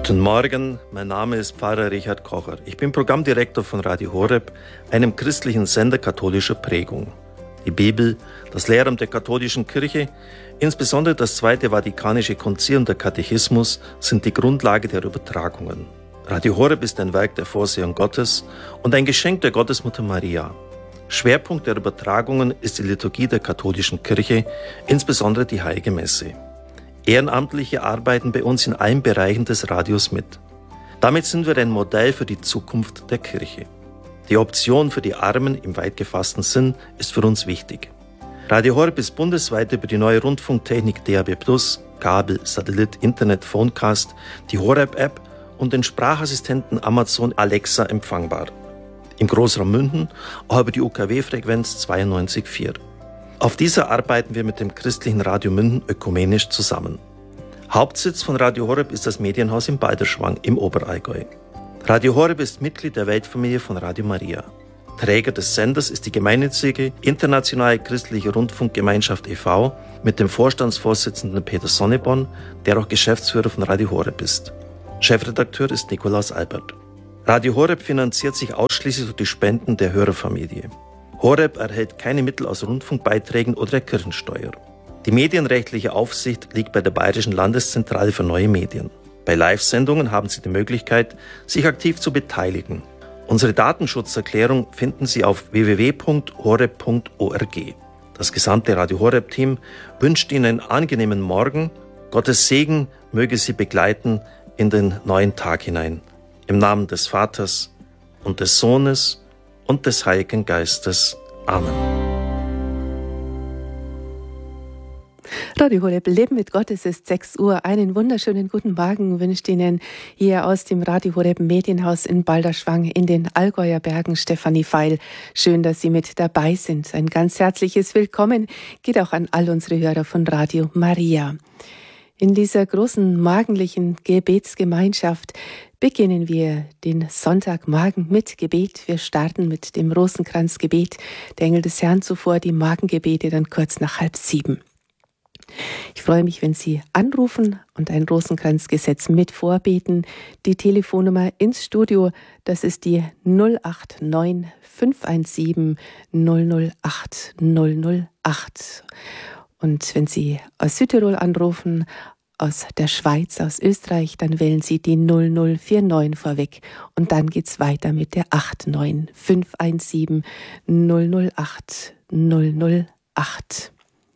Guten Morgen, mein Name ist Pfarrer Richard Kocher. Ich bin Programmdirektor von Radio Horeb, einem christlichen Sender katholischer Prägung. Die Bibel, das Lehramt der katholischen Kirche, insbesondere das Zweite Vatikanische Konzil und der Katechismus sind die Grundlage der Übertragungen. Radio Horeb ist ein Werk der Vorsehung Gottes und ein Geschenk der Gottesmutter Maria. Schwerpunkt der Übertragungen ist die Liturgie der katholischen Kirche, insbesondere die Heilige Messe. Ehrenamtliche arbeiten bei uns in allen Bereichen des Radios mit. Damit sind wir ein Modell für die Zukunft der Kirche. Die Option für die Armen im weit gefassten Sinn ist für uns wichtig. Radio Horeb ist bundesweit über die neue Rundfunktechnik DAB+, Kabel, Satellit, Internet, Phonecast, die Horeb-App und den Sprachassistenten Amazon Alexa empfangbar. Im Großraum München auch über die UKW-Frequenz 92,4. Auf dieser arbeiten wir mit dem christlichen Radio München ökumenisch zusammen. Hauptsitz von Radio Horeb ist das Medienhaus in Balderschwang im Oberallgäu. Radio Horeb ist Mitglied der Weltfamilie von Radio Maria. Träger des Senders ist die gemeinnützige Internationale Christliche Rundfunkgemeinschaft e.V. mit dem Vorstandsvorsitzenden Peter Sonneborn, der auch Geschäftsführer von Radio Horeb ist. Chefredakteur ist Nikolaus Albert. Radio Horeb finanziert sich ausschließlich durch die Spenden der Hörerfamilie. Horeb erhält keine Mittel aus Rundfunkbeiträgen oder der Kirchensteuer. Die medienrechtliche Aufsicht liegt bei der Bayerischen Landeszentrale für neue Medien. Bei Live-Sendungen haben Sie die Möglichkeit, sich aktiv zu beteiligen. Unsere Datenschutzerklärung finden Sie auf www.horeb.org. Das gesamte Radio Horeb-Team wünscht Ihnen einen angenehmen Morgen. Gottes Segen möge Sie begleiten in den neuen Tag hinein. Im Namen des Vaters und des Sohnes und des Heiligen Geistes. Amen. Radio Horeb, Leben mit Gott, es ist 6 Uhr. Einen wunderschönen guten Morgen wünscht Ihnen hier aus dem Radio Horeb Medienhaus in Balderschwang in den Allgäuer Bergen Stefanie Feil. Schön, dass Sie mit dabei sind. Ein ganz herzliches Willkommen geht auch an all unsere Hörer von Radio Maria. In dieser großen morgendlichen Gebetsgemeinschaft beginnen wir den Sonntagmorgen mit Gebet. Wir starten mit dem Rosenkranzgebet, der Engel des Herrn zuvor, die Morgengebete dann kurz nach 6:30. Ich freue mich, wenn Sie anrufen und ein Rosenkranzgesetz mit vorbeten. Die Telefonnummer ins Studio, das ist die 089 517 008 008. Und wenn Sie aus Südtirol anrufen, aus der Schweiz, aus Österreich, dann wählen Sie die 0049 vorweg und dann geht's weiter mit der 89 517 008 008.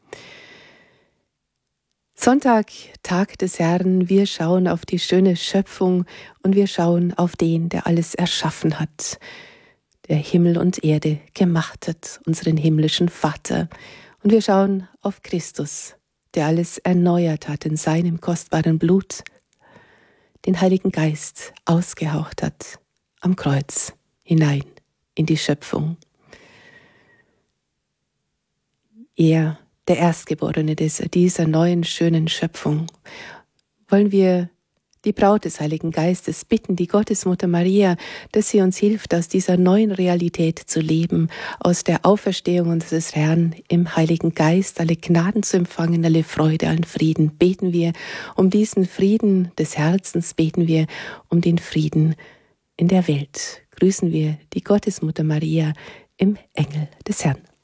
Sonntag, Tag des Herrn, wir schauen auf die schöne Schöpfung und wir schauen auf den, der alles erschaffen hat, der Himmel und Erde gemacht hat, unseren himmlischen Vater. Und wir schauen auf Christus, der alles erneuert hat in seinem kostbaren Blut, den Heiligen Geist ausgehaucht hat am Kreuz hinein in die Schöpfung. Er, der Erstgeborene dieser neuen, schönen Schöpfung, wollen wir die Braut des Heiligen Geistes bitten, die Gottesmutter Maria, dass sie uns hilft, aus dieser neuen Realität zu leben, aus der Auferstehung unseres Herrn im Heiligen Geist, alle Gnaden zu empfangen, alle Freude, allen Frieden. Beten wir um diesen Frieden des Herzens, beten wir um den Frieden in der Welt. Grüßen wir die Gottesmutter Maria im Engel des Herrn.